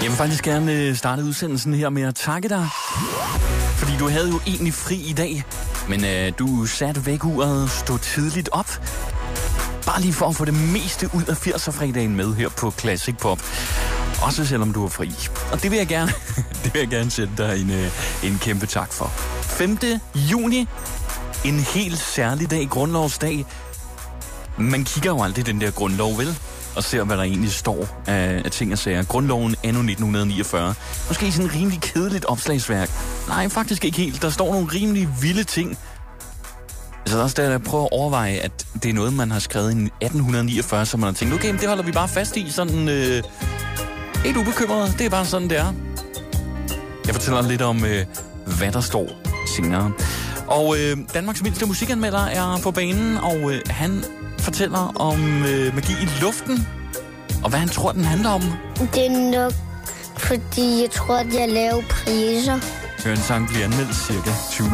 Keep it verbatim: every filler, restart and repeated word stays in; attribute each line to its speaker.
Speaker 1: Jeg vil faktisk gerne starte udsendelsen her med at takke dig. Fordi du havde jo egentlig fri i dag, men øh, du satte vækkeuret, stod tidligt op. Bare lige for at få det meste ud af firser-fredagen med her på Classic Pop. Også selvom du er fri. Og det vil jeg gerne, det vil jeg gerne sætte dig en, en kæmpe tak for. femte juni. En helt særlig dag, grundlovsdag. Man kigger jo aldrig den der grundlov, vel? Og ser, hvad der egentlig står af, af ting og sager. Grundloven anno nitten niogfyrre. Måske sådan en rimelig kedeligt opslagsværk. Nej, faktisk ikke helt. Der står nogle rimelig vilde ting. Så også der, der prøver at overveje, at det er noget, man har skrevet i atten niogfyrre, så man har tænkt, okay, det holder vi bare fast i, sådan øh, helt ubekymret. Det er bare sådan, det er. Jeg fortæller lidt om, øh, hvad der står senere. Og øh, Danmarks mindste musikanmelder er på banen, og øh, han fortæller om øh, magi i luften, og hvad han tror, den handler om.
Speaker 2: Det er nok, fordi jeg tror, at jeg laver priser.
Speaker 1: Hør en sang bliver anmeldt cirka tyve